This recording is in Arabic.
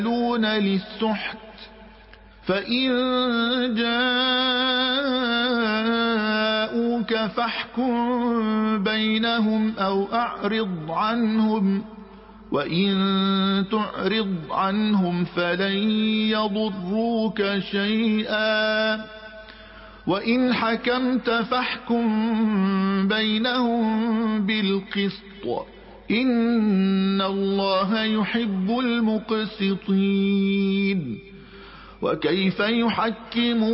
يَأْتَلُونَ لِلسُّحْتِ فَإِن جَاءُوكَ فَاحْكُم بَيْنَهُمْ أَوْ أَعْرِضْ عَنْهُمْ وَإِن تُعْرِضْ عَنْهُمْ فَلَن يَضُرُّوكَ شَيْئًا وَإِنْ حَكَمْتَ فَاحْكُم بَيْنَهُم بِالْقِسْطِ إِنَّ اللَّهَ يُحِبُّ الْمُقْسِطِينَ وَكَيْفَ يُحَكِّمُونَ